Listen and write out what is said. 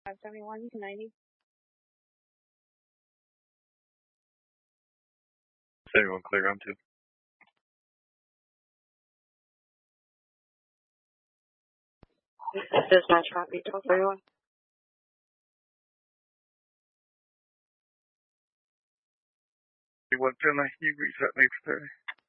571 to 90. 71 clear, round 2. Dispatch copy, 1231. What 10, you reset me for 30.